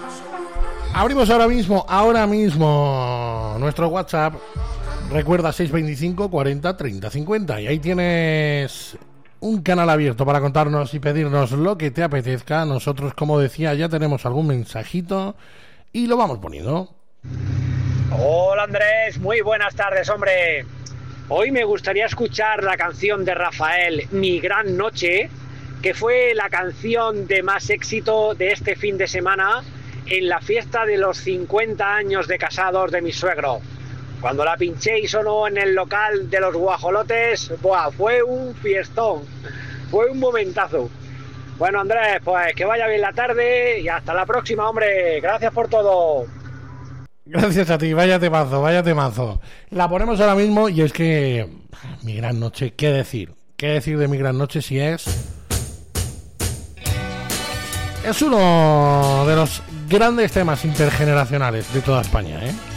Abrimos ahora mismo nuestro WhatsApp. Recuerda 625 40 30 50 y ahí tienes un canal abierto para contarnos y pedirnos lo que te apetezca. Nosotros, como decía, ya tenemos algún mensajito y lo vamos poniendo. Hola Andrés, muy buenas tardes, hombre. Hoy me gustaría escuchar la canción de Rafael, Mi Gran Noche, que fue la canción de más éxito de este fin de semana en la fiesta de los 50 años de casados de mi suegro. Cuando la pinché y sonó en el local de los guajolotes, ¡buah!, fue un fiestón, fue un momentazo. Bueno, Andrés, pues que vaya bien la tarde y hasta la próxima, hombre. Gracias por todo. Gracias a ti, vaya temazo. La ponemos ahora mismo y es que Mi Gran Noche, ¿qué decir? ¿Qué decir de Mi Gran Noche si es uno de los grandes temas intergeneracionales de toda España, ¿eh?